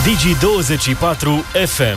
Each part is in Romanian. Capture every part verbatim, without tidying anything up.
Digi douăzeci și patru F M.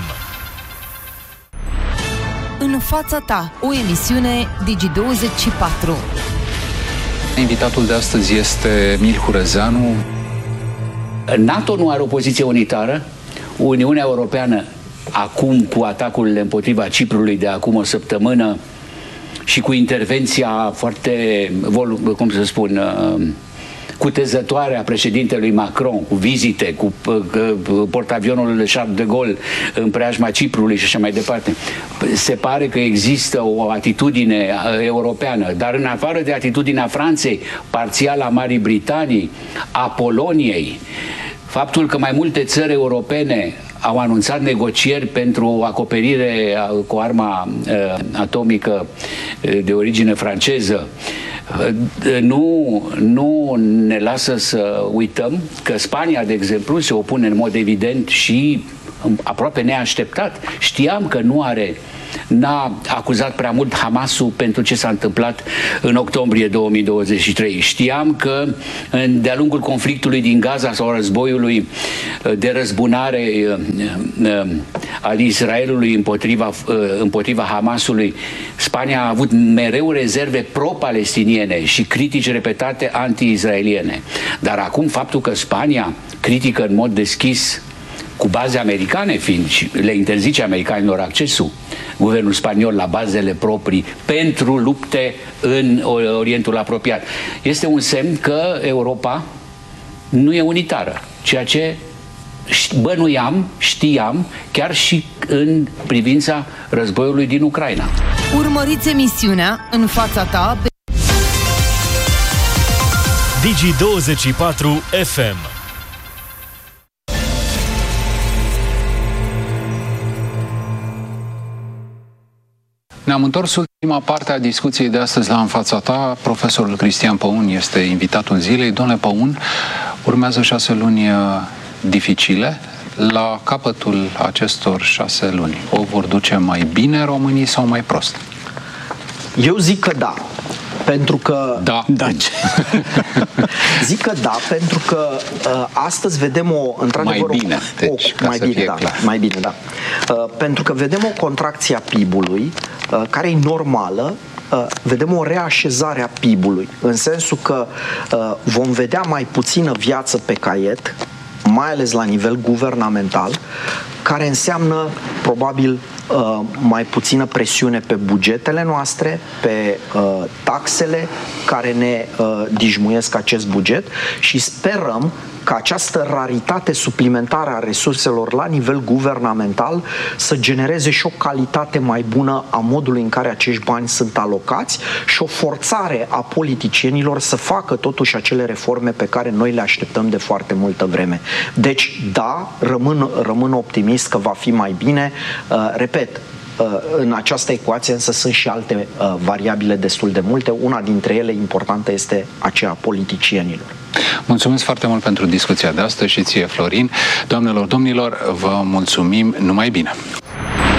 În fața ta, o emisiune Digi douăzeci și patru. Invitatul de astăzi este Emil Hurezeanu. NATO nu are o poziție unitară. Uniunea Europeană, acum cu atacurile împotriva Ciprului de acum o săptămână și cu intervenția foarte, cum să spun, cutezătoare a președintelui Macron, cu vizite, cu portavionul Charles de Gaulle în preajma Ciprului și așa mai departe. Se pare că există o atitudine europeană, dar în afară de atitudinea Franței, parțial a Marii Britanii, a Poloniei, faptul că mai multe țări europene au anunțat negocieri pentru acoperire cu arma uh, atomică de origine franceză, Nu, nu ne lasă să uităm că Spania, de exemplu, se opune în mod evident și aproape neașteptat. Știam că nu are, n-a acuzat prea mult Hamasul pentru ce s-a întâmplat în octombrie două mii douăzeci și trei. Știam că de-a lungul conflictului din Gaza sau războiului de răzbunare al Israelului împotriva, împotriva Hamasului, Spania a avut mereu rezerve pro-palestiniene și critici repetate anti-israeliene. Dar acum faptul că Spania critică în mod deschis, cu baze americane fiind, și le interzice americanilor accesul, guvernul spaniol, la bazele proprii pentru lupte în Orientul apropiat, este un semn că Europa nu e unitară, ceea ce bănuiam, știam, chiar și în privința războiului din Ucraina. Urmăriți emisiunea În fața ta pe Digi douăzeci și patru F M. Ne-am întors ultima parte a discuției de astăzi la În fața ta. Profesorul Cristian Păun este invitatul zilei. Domnule Păun, urmează șase luni dificile. La capătul acestor șase luni, o vor duce mai bine românii sau mai prost? Eu zic că da. Pentru că... Da. da. Zic că da, pentru că uh, astăzi vedem o... într-adevăr, mai bine, deci, o, mai bine, da, clar. mai bine, da. Uh, pentru că vedem o contracție a P I B-ului, uh, care e normală. Uh, vedem o reașezare a P I B-ului, în sensul că uh, vom vedea mai puțină viață pe caiet, mai ales la nivel guvernamental, care înseamnă probabil uh, mai puțină presiune pe bugetele noastre, pe uh, taxele care ne uh, dijmuiesc acest buget și sperăm ca această raritate suplimentară a resurselor la nivel guvernamental să genereze și o calitate mai bună a modului în care acești bani sunt alocați și o forțare a politicienilor să facă totuși acele reforme pe care noi le așteptăm de foarte multă vreme. Deci, da, rămân, rămân optimist că va fi mai bine. Uh, repet, în această ecuație însă sunt și alte uh, variabile destul de multe. Una dintre ele importantă este aceea a politicienilor. Mulțumesc foarte mult pentru discuția de astăzi și ție, Florin. Doamnelor, domnilor, vă mulțumim, numai bine!